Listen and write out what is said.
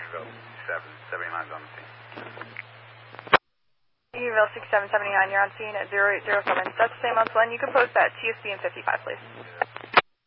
Unionville 6779 is on the scene. Unionville 6779, you're on scene at 0807. That's the same on Glen. You can post that TSB in 55, please.